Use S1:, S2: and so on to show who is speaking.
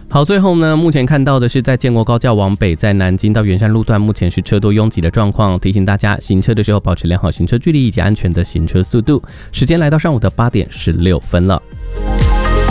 S1: 好，最后呢，目前看到的是在建国高架往北，在南京到圆山路段，目前是车多拥挤的状况，提醒大家行车的时候保持良好行车距离以及安全的行车速度。时间来到上午的8点16分了。